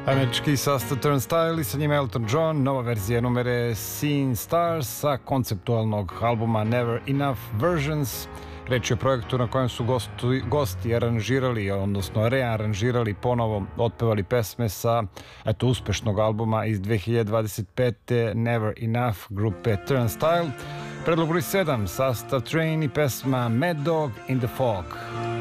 Američki sastav Turnstile i sa njima Elton John, nova verzija numere Seeing Stars sa konceptualnog albuma Never Enough Versions. Reč je o projektu na kojem su gosti aranžirali, odnosno rearanžirali, ponovo otpevali pesme sa uspešnog albuma iz 2025. Never Enough grupe Turnstile. Predlog broj 7, sastav Train i pesma Mad Dog in the Fog.